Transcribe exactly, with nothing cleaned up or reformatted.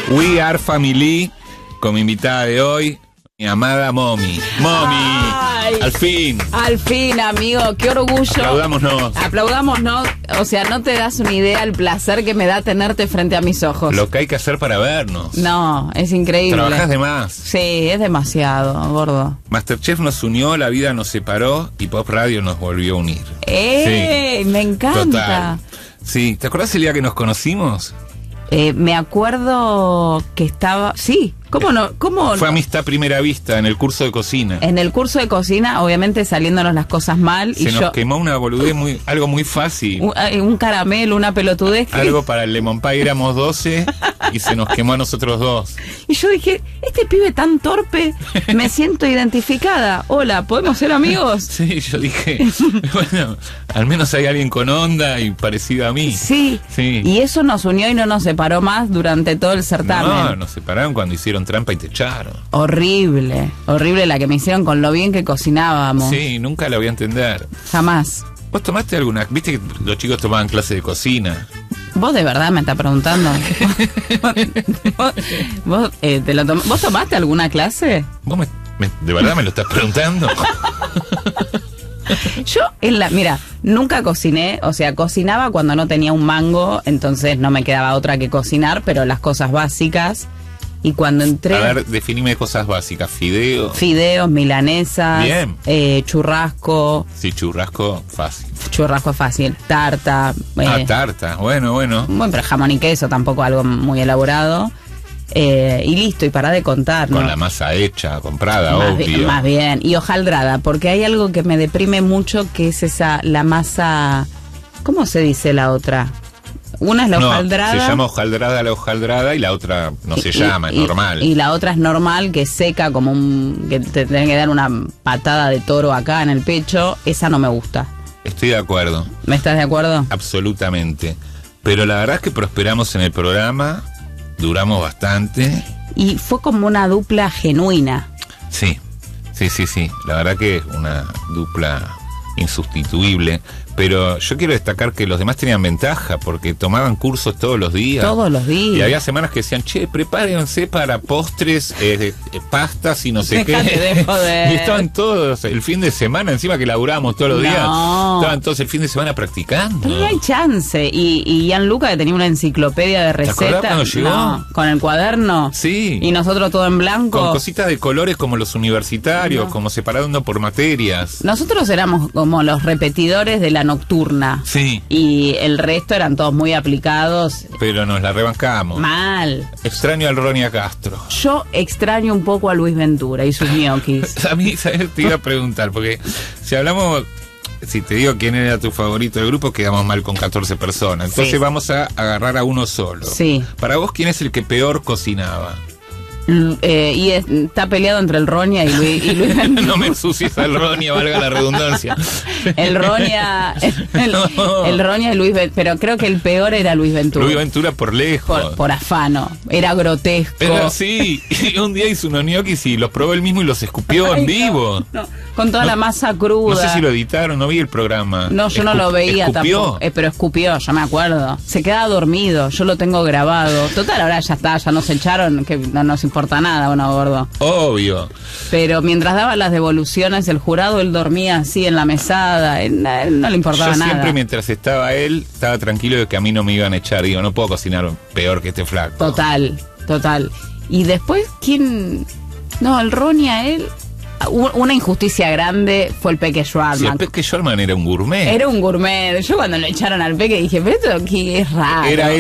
We Are Family, con mi invitada de hoy, mi amada Momi. Momi, Ay, al fin. Al fin, amigo, qué orgullo. Aplaudámonos. Aplaudámonos. O sea, no te das una idea el placer que me da tenerte frente a mis ojos. Lo que hay que hacer para vernos. No, es increíble. Trabajas de más. Sí, es demasiado, gordo. Masterchef nos unió, la vida nos separó y Pop Radio nos volvió a unir. ¡Eh! Sí. Me encanta. Total. Sí, ¿te acordás el día que nos conocimos? Eh, me acuerdo que estaba... Sí, ¿cómo no? ¿Cómo Fue no? amistad a primera vista en el curso de cocina. En el curso de cocina, obviamente saliéndonos las cosas mal. Se y nos yo, quemó una boludez, muy, algo muy fácil. un, un caramelo, una pelotudez. que- Algo para el Lemon Pie, éramos doce y se nos quemó a nosotros dos. Y yo dije, este pibe tan torpe, me siento identificada. Hola, ¿podemos ser amigos? Sí, yo dije, bueno, al menos hay alguien con onda y parecido a mí. Sí. Sí. Y eso nos unió y no nos separó más durante todo el certamen. No, nos separaron cuando hicieron trampa y te echaron. Horrible, horrible la que me hicieron con lo bien que cocinábamos. Sí, nunca la voy a entender. Jamás. ¿Vos tomaste alguna? ¿Viste que los chicos tomaban clase de cocina? ¿Vos de verdad me estás preguntando? ¿Vos, vos, eh, te lo tom- ¿Vos tomaste alguna clase? ¿Vos me, me- de verdad me lo estás preguntando? Yo, en la, mira, nunca cociné, o sea, cocinaba cuando no tenía un mango, entonces no me quedaba otra que cocinar, pero las cosas básicas. Y cuando entré... A ver, definime cosas básicas. Fideo. Fideos, milanesas, Bien. eh, churrasco, Sí, churrasco, fácil. churrasco es fácil, tarta, eh, Ah, tarta. Bueno, bueno. bueno, pero jamón y queso, tampoco algo muy elaborado. Eh, y listo, y pará de contar, ¿no? Con la masa hecha, comprada, más, obvio. bien, más bien, y hojaldrada, porque hay algo que me deprime mucho, que es esa, la masa, ¿cómo se dice la otra? Una es la No, hojaldrada. se llama hojaldrada la hojaldrada y la otra no se y- llama, es y- normal. Y la otra es normal, que es seca, como un... que te tienen que dar una patada de toro acá en el pecho. Esa no me gusta. Estoy de acuerdo, ¿Me estás de acuerdo? absolutamente. Pero la verdad es que prosperamos en el programa, duramos bastante. Y fue como una dupla genuina. Sí, sí, sí, sí. La verdad que es una dupla insustituible. Pero yo quiero destacar que los demás tenían ventaja porque tomaban cursos todos los días. Todos los días. Y había semanas que decían, che, prepárense para postres, eh, eh, pastas y no sé Déjate qué. de joder. Y estaban todos el fin de semana, encima que laburábamos todos los No. días. Estaban todos el fin de semana practicando. Pero no hay chance. Y, y Gianluca, que tenía una enciclopedia de acordás recetas. cuando llegó? No, con el cuaderno. Sí. Y nosotros todo en blanco. Con cositas de colores como los universitarios, No. como separando por materias. Nosotros éramos como los repetidores de la nocturna. Sí, Y el resto eran todos muy aplicados. pero nos la rebancamos. Mal. Extraño al Ronia Castro. Yo extraño un poco a Luis Ventura y sus ñoquis. A mí, ¿sabes? Te iba a preguntar, porque si hablamos, si te digo quién era tu favorito del grupo, quedamos mal con catorce personas. Entonces Sí. vamos a agarrar a uno solo. Sí. Para vos, ¿quién es el que peor cocinaba? L- eh, y es- está peleado entre el Ronia y Luis, y Luis Ventura. No me ensucies al Ronia, valga la redundancia. El Ronia, el, No. el Ronia y Luis Ventura. Pero creo que el peor era Luis Ventura. Luis Ventura por lejos. por, por afano. Era grotesco. Pero sí, y un día hizo unos ñoquis y los probó él mismo y los escupió Ay, en no, vivo. no, con toda No- la masa cruda. No sé si lo editaron, no vi el programa. No, yo no Escup- lo veía ¿escupió? tampoco. Eh, pero escupió, yo me acuerdo. Se quedaba dormido, yo lo tengo grabado. Total, ahora ya está, ya nos echaron, que no nos importa nada, bueno, gordo. Obvio. Pero mientras daba las devoluciones, el jurado, él dormía así en la mesada, él, a él no le importaba Yo nada. siempre mientras estaba él, estaba tranquilo de que a mí no me iban a echar. Digo, no puedo cocinar peor que este flaco. Total, total. Y después, ¿quién? No, el Ronia, él... u- Una injusticia grande fue el Peque Si el Schwarman. Peque Schwarman era un gourmet. Era un gourmet. Yo cuando lo echaron al Peque dije, pero esto aquí es raro. Era él